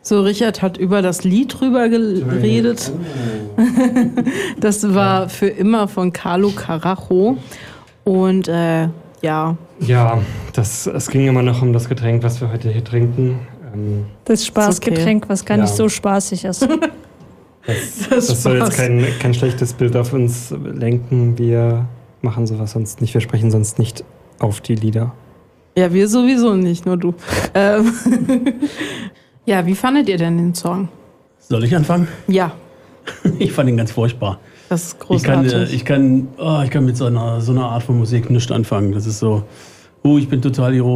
So, Richard hat über das Lied drüber geredet. Das war Für immer von Carlo Carajo. Und ja. Ja, es ging immer noch um das Getränk, was wir heute hier trinken. Das Spaßgetränk, was gar nicht so spaßig ist. Das soll jetzt kein schlechtes Bild auf uns lenken. Wir machen sowas sonst nicht. Wir sprechen sonst nicht auf die Lieder. Ja, wir sowieso nicht, nur du. Ja, wie fandet ihr denn den Song? Soll ich anfangen? Ja. Ich fand ihn ganz furchtbar. Das ist großartig. Ich kann mit so einer Art von Musik nichts anfangen. Das ist so, ich bin total ironisch.